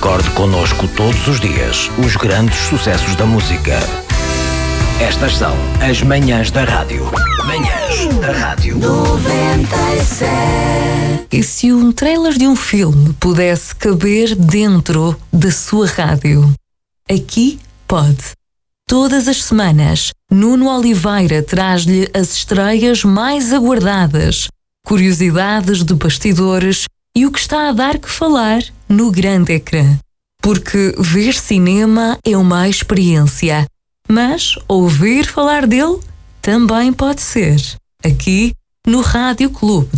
recorde connosco todos os dias os grandes sucessos da música. Estas são as Manhãs da Rádio. Manhãs da Rádio 97. E se um trailer de um filme pudesse caber dentro da sua rádio? Aqui pode. Todas as semanas, Nuno Oliveira traz-lhe as estreias mais aguardadas, curiosidades de bastidores e o que está a dar que falar no grande ecrã. Porque ver cinema é uma experiência, mas ouvir falar dele também pode ser. Aqui no Rádio Clube